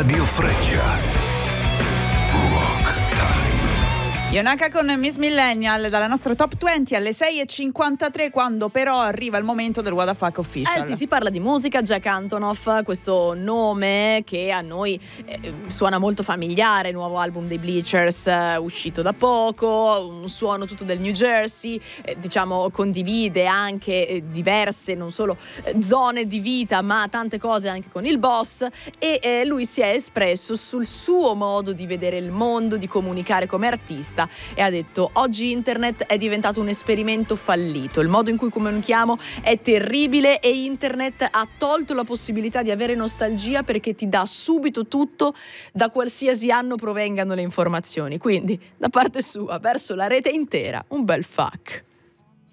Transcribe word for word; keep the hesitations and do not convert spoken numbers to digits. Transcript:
Radio Freccia. Rock Time. Yonaka con Miss Millennial dalla nostra top venti alle sei e cinquantatré, quando però arriva il momento del What the Fuck Official. Eh sì, si parla di musica. Jack Antonoff, questo nome che a noi eh, suona molto familiare, nuovo album dei Bleachers eh, uscito da poco, un suono tutto del New Jersey, eh, diciamo condivide anche eh, diverse, non solo eh, zone di vita, ma tante cose anche con il boss, e eh, lui si è espresso sul suo modo di vedere il mondo, di comunicare come artista, e ha detto: oggi internet è diventato un esperimento fallito, il modo in cui comunichiamo è terribile e internet ha tolto la possibilità di avere nostalgia perché ti dà subito tutto da qualsiasi anno provengano le informazioni. Quindi da parte sua verso la rete intera un bel fuck.